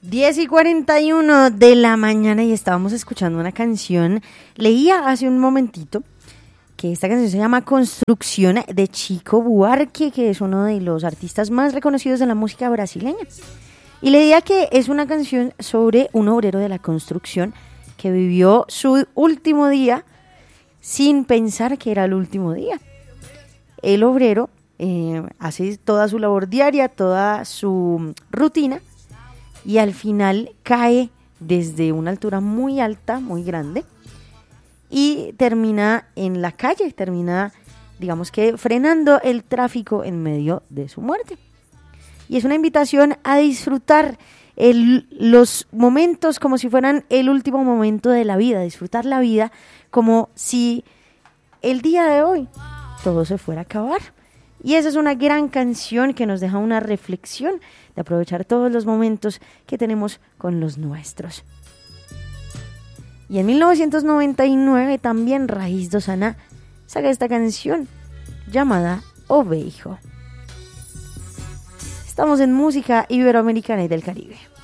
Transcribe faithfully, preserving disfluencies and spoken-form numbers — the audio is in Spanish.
diez y cuarenta y uno de la mañana y estábamos escuchando una canción. Leía hace un momentito que esta canción se llama Construcción de Chico Buarque, que es uno de los artistas más reconocidos de la música brasileña. Y leía que es una canción sobre un obrero de la construcción que vivió su último día sin pensar que era el último día. El obrero eh, hace toda su labor diaria, toda su rutina, y al final cae desde una altura muy alta, muy grande, y termina en la calle, termina, digamos que, frenando el tráfico en medio de su muerte. Y es una invitación a disfrutar el, los momentos como si fueran el último momento de la vida, disfrutar la vida como si el día de hoy todo se fuera a acabar. Y esa es una gran canción que nos deja una reflexión de aprovechar todos los momentos que tenemos con los nuestros. Y en mil novecientos noventa y nueve también Raíz do Saná saca esta canción llamada O Beijo. Estamos en música iberoamericana y del Caribe.